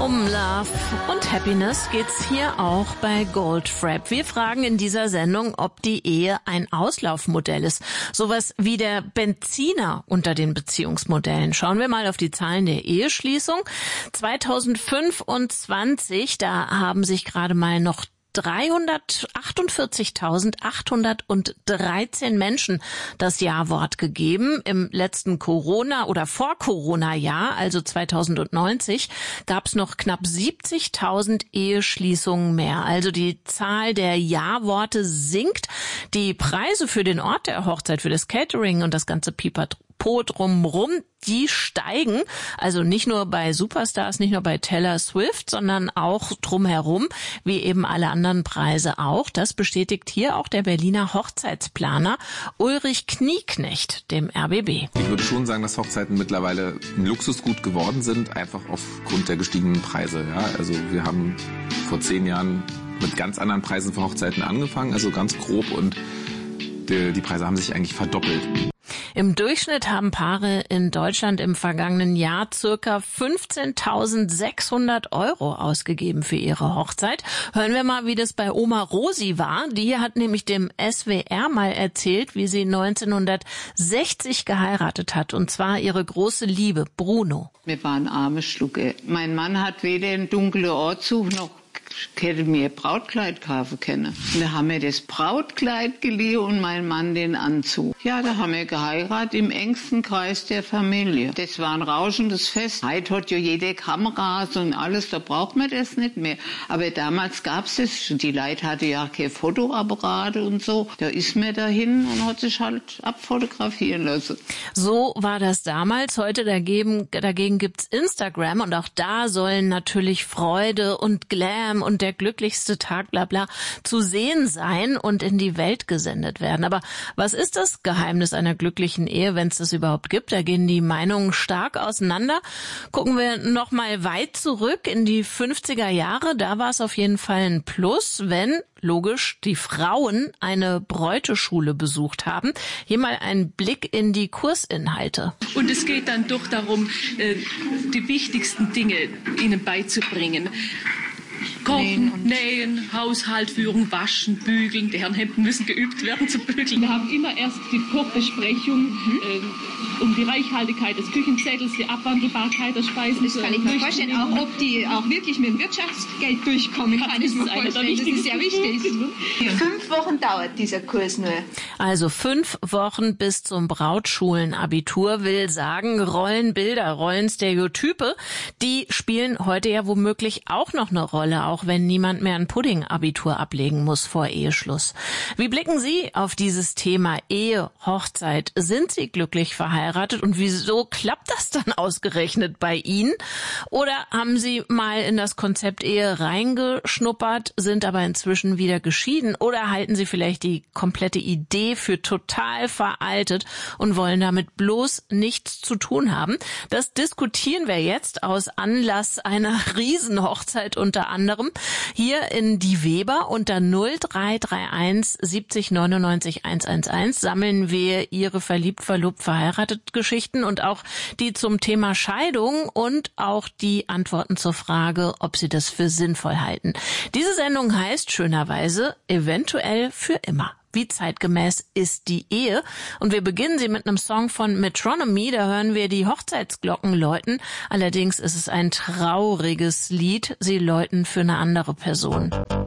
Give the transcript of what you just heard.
Um Love und Happiness geht's hier auch bei Goldfrapp. Wir fragen in dieser Sendung, ob die Ehe ein Auslaufmodell ist. Sowas wie der Benziner unter den Beziehungsmodellen. Schauen wir mal auf die Zahlen der Eheschließung. 2025, da haben sich gerade mal noch 348.813 Menschen das Ja-Wort gegeben. Im letzten Corona- oder Vor-Corona-Jahr, also 2090, gab es noch knapp 70.000 Eheschließungen mehr. Also die Zahl der Ja-Worte sinkt. Die Preise für den Ort der Hochzeit, für das Catering und das ganze Pipapo drumrum, die steigen. Also nicht nur bei Superstars, nicht nur bei Taylor Swift, sondern auch drumherum, wie eben alle anderen Preise auch. Das bestätigt hier auch der Berliner Hochzeitsplaner Ulrich Knieknecht, dem RBB. Ich würde schon sagen, dass Hochzeiten mittlerweile ein Luxusgut geworden sind, einfach aufgrund der gestiegenen Preise. Ja, also wir haben vor 10 Jahren mit ganz anderen Preisen für Hochzeiten angefangen, also ganz grob, und die Preise haben sich eigentlich verdoppelt. Im Durchschnitt haben Paare in Deutschland im vergangenen Jahr circa 15.600 € ausgegeben für ihre Hochzeit. Hören wir mal, wie das bei Oma Rosi war. Die hat nämlich dem SWR mal erzählt, wie sie 1960 geheiratet hat. Und zwar ihre große Liebe, Bruno. Wir waren arme Schlucke. Mein Mann hat weder einen dunklen Ortzug noch hätte mir Brautkleid kaufen können. Da haben wir das Brautkleid geliehen und mein Mann den Anzug. Ja, da haben wir geheiratet im engsten Kreis der Familie. Das war ein rauschendes Fest. Heute hat ja jede Kameras und alles, da braucht man das nicht mehr. Aber damals gab's das. Die Leute hatten ja keine Fotoapparate und so. Da ist man dahin und hat sich halt abfotografieren lassen. So war das damals. Heute dagegen gibt's Instagram und auch da sollen natürlich Freude und Glam und der glücklichste Tag, bla bla, zu sehen sein und in die Welt gesendet werden. Aber was ist das Geheimnis einer glücklichen Ehe, wenn es das überhaupt gibt? Da gehen die Meinungen stark auseinander. Gucken wir noch mal weit zurück in die 50er Jahre. Da war es auf jeden Fall ein Plus, wenn, logisch, die Frauen eine Bräuteschule besucht haben. Hier mal ein Blick in die Kursinhalte. Und es geht dann doch darum, die wichtigsten Dinge ihnen beizubringen. Kochen, nähen, Haushalt führen, waschen, bügeln. Die Herrenhemden müssen geübt werden zu bügeln. Wir haben immer erst die Kochbesprechung um die Reichhaltigkeit des Küchenzettels, die Abwandelbarkeit der Speisen. Das kann ich mir vorstellen, auch ob die auch wirklich mit dem Wirtschaftsgeld durchkommen, kann ich mir vorstellen. Das ist sehr wichtig. 5 Wochen dauert dieser Kurs nur. Also 5 Wochen bis zum Brautschulenabitur, will sagen, Rollenbilder, Rollenstereotype, die spielen heute ja womöglich auch noch eine Rolle, auch wenn niemand mehr ein Pudding-Abitur ablegen muss vor Eheschluss. Wie blicken Sie auf dieses Thema Ehe, Hochzeit? Sind Sie glücklich verheiratet und wieso klappt das dann ausgerechnet bei Ihnen? Oder haben Sie mal in das Konzept Ehe reingeschnuppert, sind aber inzwischen wieder geschieden? Oder halten Sie vielleicht die komplette Idee für total veraltet und wollen damit bloß nichts zu tun haben? Das diskutieren wir jetzt aus Anlass einer Riesenhochzeit unter anderem hier in Die Weber. Unter 0331 70 99 111 sammeln wir Ihre verliebt, verlobt, verheiratet Geschichten und auch die zum Thema Scheidung und auch die Antworten zur Frage, ob Sie das für sinnvoll halten. Diese Sendung heißt schönerweise eventuell für immer. Wie zeitgemäß ist die Ehe? Und wir beginnen sie mit einem Song von Metronomy. Da hören wir die Hochzeitsglocken läuten. Allerdings ist es ein trauriges Lied. Sie läuten für eine andere Person.